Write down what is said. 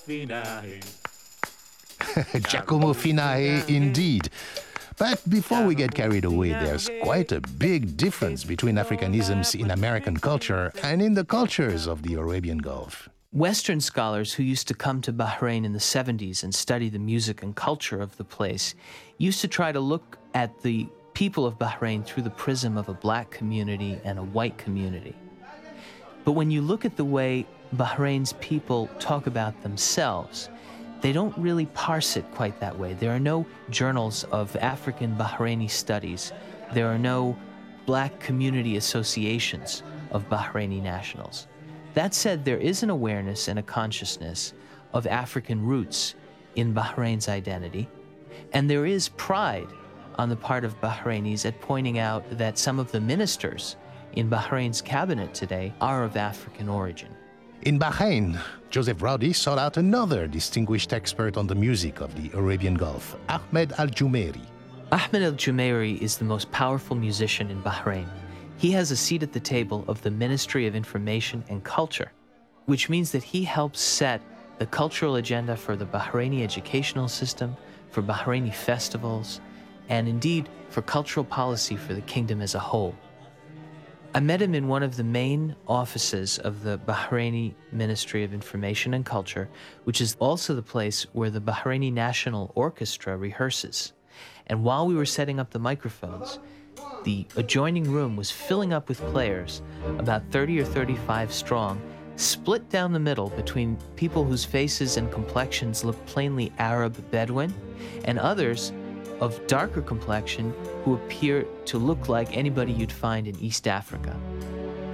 Giacomo Finahe, indeed. But before we get carried away, there's quite a big difference between Africanisms in American culture and in the cultures of the Arabian Gulf. Western scholars who used to come to Bahrain in the 70s and study the music and culture of the place used to try to look at the people of Bahrain through the prism of a black community and a white community. But when you look at the way Bahrain's people talk about themselves, they don't really parse it quite that way. There are no journals of African Bahraini studies. There are no black community associations of Bahraini nationals. That said, there is an awareness and a consciousness of African roots in Bahrain's identity, and there is pride on the part of Bahrainis at pointing out that some of the ministers in Bahrain's cabinet today are of African origin. In Bahrain, Joseph Rowdy sought out another distinguished expert on the music of the Arabian Gulf, Ahmed Al-Jumeiri. Ahmed Al-Jumeiri is the most powerful musician in Bahrain. He has a seat at the table of the Ministry of Information and Culture, which means that he helps set the cultural agenda for the Bahraini educational system, for Bahraini festivals, and indeed for cultural policy for the kingdom as a whole. I met him in one of the main offices of the Bahraini Ministry of Information and Culture, which is also the place where the Bahraini National Orchestra rehearses. And while we were setting up the microphones, the adjoining room was filling up with players, about 30 or 35 strong, split down the middle between people whose faces and complexions looked plainly Arab Bedouin, and others of darker complexion who appear to look like anybody you'd find in East Africa.